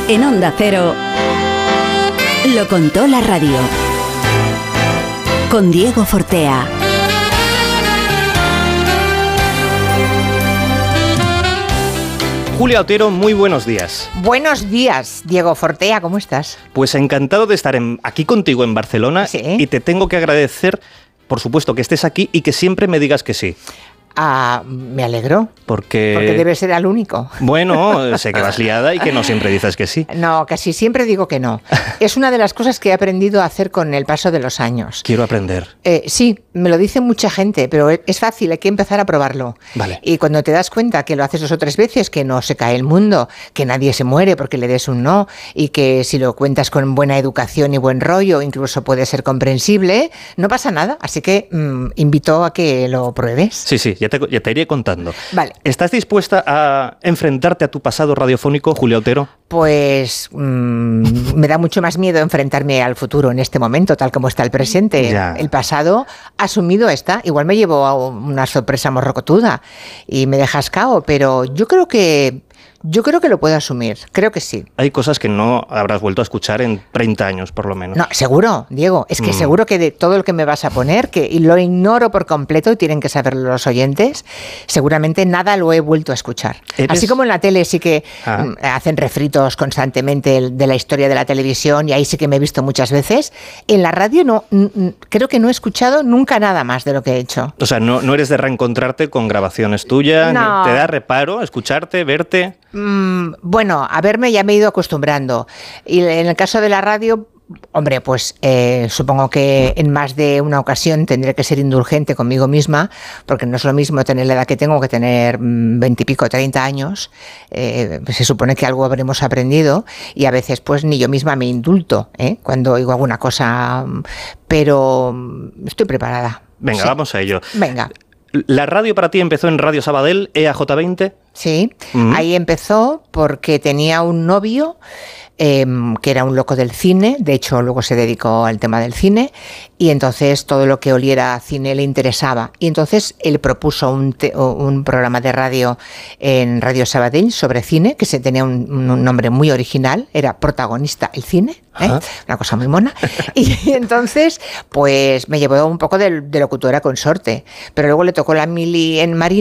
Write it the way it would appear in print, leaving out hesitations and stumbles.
En Onda Cero, lo contó la radio. Con Diego Fortea. Julia Otero, muy buenos días. Buenos días, Diego Fortea, ¿cómo estás? Pues encantado de estar aquí contigo en Barcelona. ¿Sí? Y te tengo que agradecer, por supuesto, que estés aquí y que siempre me digas que sí. Me alegro. Porque debe ser el único. Bueno, sé que vas liada y que no siempre dices que sí. No, casi siempre digo que no. Es una de las cosas que he aprendido a hacer con el paso de los años. Quiero aprender. Sí, me lo dice mucha gente, pero es fácil, hay que empezar a probarlo. Vale. Y cuando te das cuenta que lo haces 2 o 3 veces, que no se cae el mundo, que nadie se muere porque le des un no, y que si lo cuentas con buena educación y buen rollo, incluso puede ser comprensible, no pasa nada. Así que invito a que lo pruebes. Sí, ya te iré contando. Vale. ¿Estás dispuesta a enfrentarte a tu pasado radiofónico, Julia Otero? Pues me da mucho más miedo enfrentarme al futuro en este momento, tal como está el presente. Ya. El pasado asumido está. Igual me llevo a una sorpresa morrocotuda y me dejas cao, pero yo creo que lo puedo asumir. Creo que sí. Hay cosas que no habrás vuelto a escuchar en 30 años, por lo menos. No, seguro, Diego. Es que seguro que de todo lo que me vas a poner, y lo ignoro por completo y tienen que saberlo los oyentes, seguramente nada lo he vuelto a escuchar. Así como en la tele sí que hacen refritos constantemente de la historia de la televisión y ahí sí que me he visto muchas veces. En la radio no, creo que no he escuchado nunca nada más de lo que he hecho. O sea, no eres de reencontrarte con grabaciones tuyas, No. ¿Te da reparo escucharte, verte? Bueno, a verme ya me he ido acostumbrando. Y en el caso de la radio, hombre, pues supongo que en más de una ocasión tendré que ser indulgente conmigo misma, porque no es lo mismo tener la edad que tengo que tener 20 y pico, 30 años. Se supone que algo habremos aprendido y a veces pues ni yo misma me indulto cuando oigo alguna cosa, pero estoy preparada. Venga, Sí. Vamos a ello. Venga. ¿La radio para ti empezó en Radio Sabadell, EAJ20? Sí, ahí empezó porque tenía un novio que era un loco del cine, de hecho luego se dedicó al tema del cine y entonces todo lo que oliera a cine le interesaba y entonces él propuso un programa de radio en Radio Sabadell sobre cine que tenía un nombre muy original, era Protagonista el cine, una cosa muy mona y entonces pues me llevó un poco de locutora consorte, pero luego le tocó la mili en Marina